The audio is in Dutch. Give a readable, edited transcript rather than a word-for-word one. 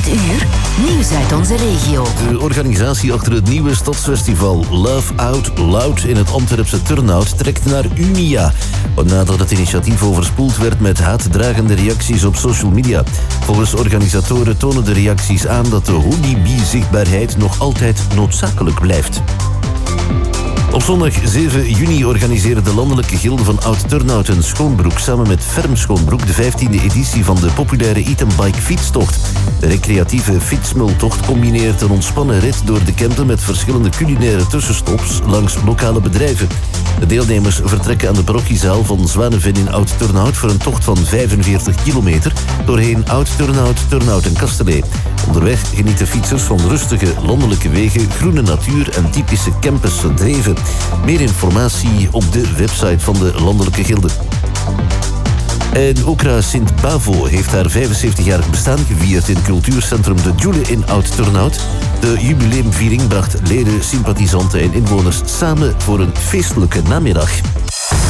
Dit uur nieuws uit onze regio. De organisatie achter het nieuwe stadsfestival Love Out Loud in het Antwerpse Turnhout trekt naar Unia, nadat het initiatief overspoeld werd met haatdragende reacties op social media. Volgens organisatoren tonen de reacties aan dat de honeybee-zichtbaarheid nog altijd noodzakelijk blijft. Op zondag 7 juni organiseren de Landelijke Gilde van Oud-Turnhout en Schoonbroek samen met Ferm Schoonbroek de 15e editie van de populaire Eat-n-Bike fietstocht. De recreatieve fietsmultocht combineert een ontspannen rit door de Kempen met verschillende culinaire tussenstops langs lokale bedrijven. De deelnemers vertrekken aan de parochiezaal van Zwanenveen in Oud-Turnhout voor een tocht van 45 kilometer doorheen Oud-Turnhout, Turnhout en Kastelee. Onderweg genieten fietsers van rustige landelijke wegen, groene natuur en typische Kempense dreven. Meer informatie op de website van de Landelijke Gilde. En Okra Sint-Bavo heeft haar 75-jarig bestaan gevierd in cultuurcentrum De Joele in Oud-Turnhout. De jubileumviering bracht leden, sympathisanten en inwoners samen voor een feestelijke namiddag.